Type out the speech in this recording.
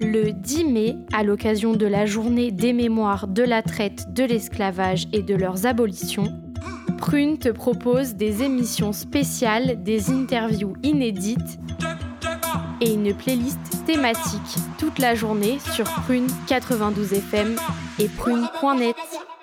Le 10 mai, à l'occasion de la journée des mémoires de la traite, de l'esclavage et de leurs abolitions, Prune te propose des émissions spéciales, des interviews inédites et une playlist thématique toute la journée sur Prune 92 FM et prune.net.